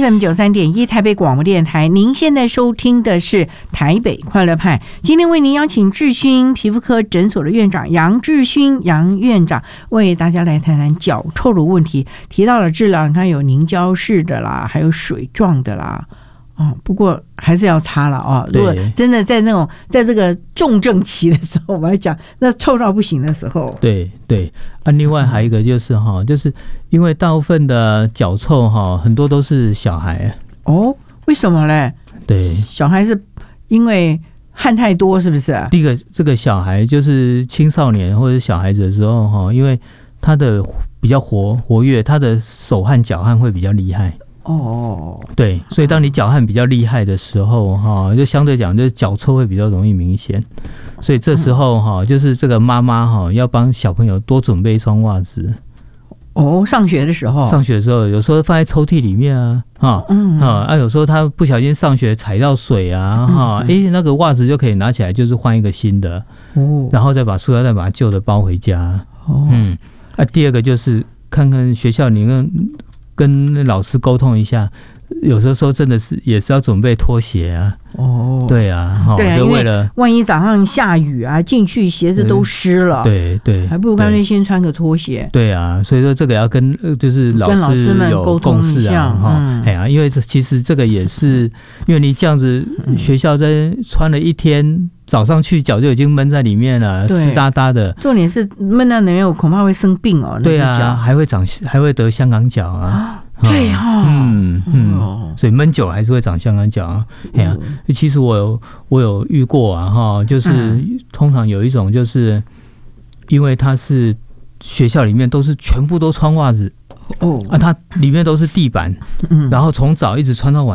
FM 93.1台北广播电台，您现在收听的是台北快乐派。今天为您邀请智勋皮肤科诊所的院长杨智勋杨院长为大家来谈谈脚臭的问题。提到了治疗，你看有凝胶式的啦，还有水状的啦。不过还是要擦了啊！如果真的在这个重症期的时候，我们来讲那臭到不行的时候， 对另外还有一个就是就是因为大部分的脚臭很多都是小孩为什么嘞？ 对， 小孩是因为汗太多，是不是？ 第一个，这个小孩就是青少年或者小孩子的时候因为他的比较活跃，他的手汗脚汗会比较厉害。对，所以当你脚汗比较厉害的时候就相对讲就是脚臭会比较容易明显，所以这时候就是这个妈妈要帮小朋友多准备一双袜子。 上学的时候有时候放在抽屉里面有时候他不小心上学踩到水那个袜子就可以拿起来，就是换一个新的然后再把塑料袋把它旧的包回家。第二个就是看看学校里面跟老师沟通一下，有时候真的是也是要准备拖鞋啊。对啊，就为了万一早上下雨啊，进去鞋子都湿了， 对， 还不如干脆先穿个拖鞋。 对啊，所以说这个要跟就是老师们有共识啊，因为其实这个也是因为你这样子学校在穿了一天，早上去脚就已经闷在里面了，湿哒哒的。重点是闷在里面，我恐怕会生病对啊，还会得香港脚啊。 对所以闷久了还是会长香港脚啊。其实我有遇过就是通常有一种就是因为它是学校里面都是全部都穿袜子它里面都是地板然后从早一直穿到晚。